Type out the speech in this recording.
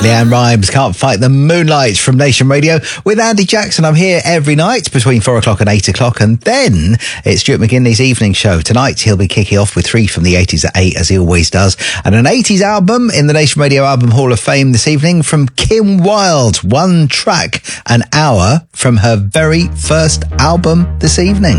Leanne Rimes, Can't Fight the Moonlight from Nation Radio with Andy Jackson. I'm here every night between 4 o'clock and 8 o'clock, and then it's Stuart McGinley's evening show. Tonight he'll be kicking off with 3 from the 80s at 8, as he always does, and an 80s album in the Nation Radio Album Hall of Fame this evening from Kim Wilde. One track, an hour from her very first album this evening.